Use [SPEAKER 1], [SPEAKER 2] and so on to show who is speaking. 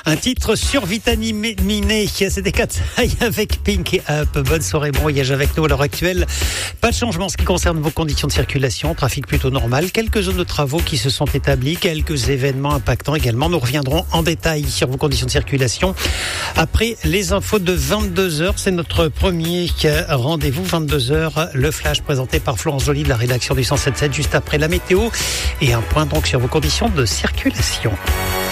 [SPEAKER 1] Un titre survitaminé, c'était Katsai avec Pink Up. Bonne soirée, bon voyage avec nous à l'heure actuelle. Pas de changement en ce qui concerne vos conditions de circulation. Trafic plutôt normal. Quelques zones de travaux qui se sont établies. Quelques événements impactants également. Nous reviendrons en détail sur vos conditions de circulation. Après les infos de 22h, c'est notre premier rendez-vous. 22h, le flash présenté par Florence Joly de la rédaction du 107.7 juste après la météo. Et un point donc sur vos conditions de circulation.